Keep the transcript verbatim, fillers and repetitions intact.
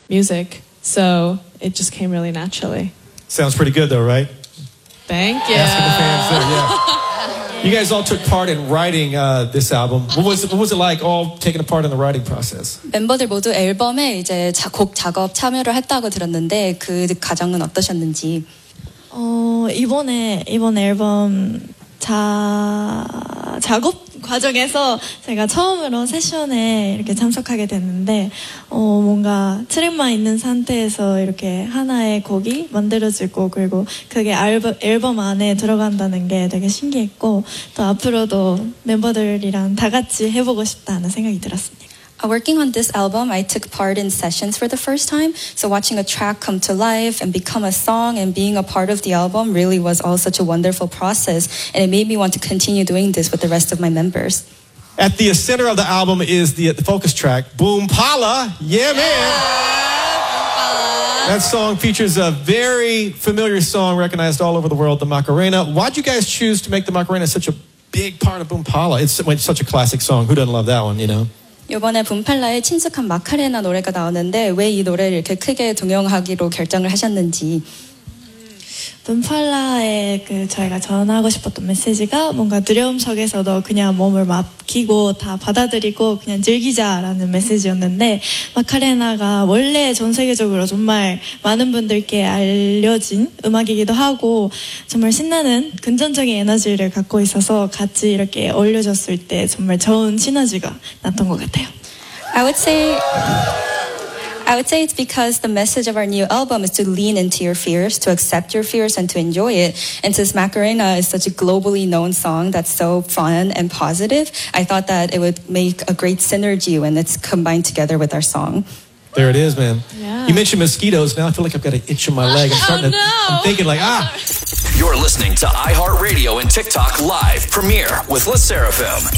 music. So it just came really naturally. Sounds pretty good though, right? Thank you. Asking the fans there, yeah. You guys all took part in writing uh, this album. What was it, what was it like all taking a part in the writing process? 멤버들 모두 앨범에 이제 자, 곡 작업 참여를 했다고 들었는데 그 과정은 어떠셨는지. 어, 이번에 이번 앨범 자 작업 과정에서 제가 처음으로 세션에 이렇게 참석하게 됐는데 어, 뭔가 트랙만 있는 상태에서 이렇게 하나의 곡이 만들어지고 그리고 그게 앨범, 앨범 안에 들어간다는 게 되게 신기했고 또 앞으로도 멤버들이랑 다 같이 해보고 싶다는 생각이 들었습니다. Working on this album, I took part in sessions for the first time. So watching a track come to life and become a song and being a part of the album really was all such a wonderful process. And it made me want to continue doing this with the rest of my members. At the center of the album is the, the focus track, Boom Pala. Yeah, man. That song features a very familiar song recognized all over the world, the Macarena. Why'd you guys choose to make the Macarena such a big part of Boom Pala? It's, it's such a classic song. Who doesn't love that one, you know? 이번에 붐팔라에 친숙한 마카레나 노래가 나오는데 왜 이 노래를 이렇게 크게 동영하기로 결정을 하셨는지. 붐팔라에 그 저희가 전하고 싶었던 메시지가 뭔가 두려움 속에서도 그냥 몸을 맡기고 다 받아들이고 그냥 즐기자라는 메시지였는데 마카레나가 원래 전 세계적으로 정말 많은 분들께 알려진 음악이기도 하고 정말 신나는 긍정적인 에너지를 갖고 있어서 같이 이렇게 어울려졌을 때 정말 좋은 시너지가 났던 것 같아요. I would say I would say it's because the message of our new album is to lean into your fears, to accept your fears and to enjoy it. And since Macarena is such a globally known song that's so fun and positive, I thought that it would make a great synergy when it's combined together with our song. There it is, man. Yeah. You mentioned mosquitoes. Now I feel like I've got an itch in my leg. I'm starting Oh, to, no. I'm thinking like, ah. You're listening to iHeartRadio and TikTok Live Premiere with La Seraphim.